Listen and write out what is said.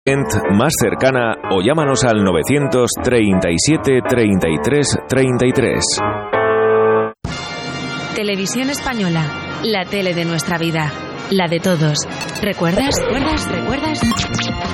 más cercana o llámanos al 937 33 33. Televisión Española, la tele de nuestra vida, la de todos. ¿Recuerdas?